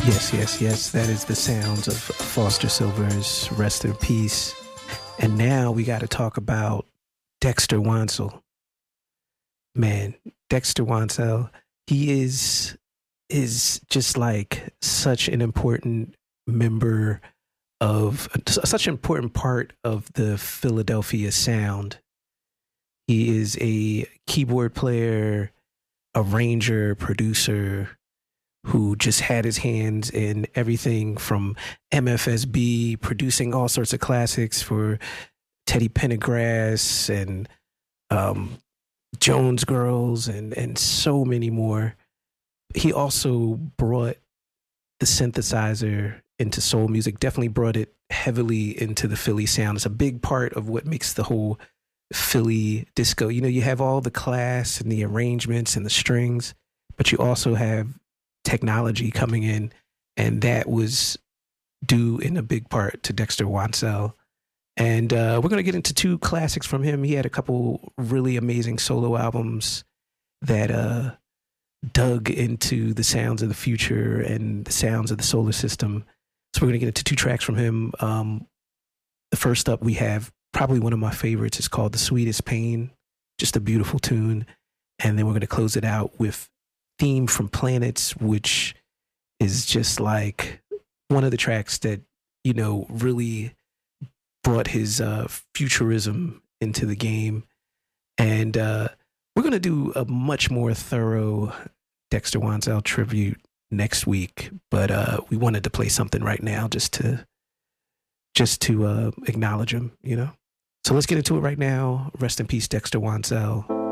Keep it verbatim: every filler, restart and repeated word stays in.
Yes, yes, yes. That is the sounds of Foster Silver's Rest in Peace. And now we got to talk about Dexter Wansel. Man, Dexter Wansel, he is is just like such an important member of such an important part of the Philadelphia sound. He is a keyboard player, arranger, producer who just had his hands in everything from M F S B, producing all sorts of classics for Teddy Pendergrass and um, Jones Girls and, and so many more. He also brought the synthesizer into soul music, definitely brought it heavily into the Philly sound. It's a big part of what makes the whole Philly disco. You know, you have all the class and the arrangements and the strings, but you also have technology coming in, and that was due in a big part to Dexter Wansel. And uh, we're going to get into two classics from him. He had a couple really amazing solo albums that uh, dug into the sounds of the future and the sounds of the solar system. So we're going to get into two tracks from him. Um, the first up, we have probably one of my favorites. It's called The Sweetest Pain, just a beautiful tune. And then we're going to close it out with Theme from Planets, which is just like one of the tracks that, you know, really brought his uh, futurism into the game. And uh, we're going to do a much more thorough Dexter Wansel tribute next week, but uh, we wanted to play something right now just to just to uh, acknowledge him, you know. So let's get into it right now. Rest in peace, Dexter Wansel.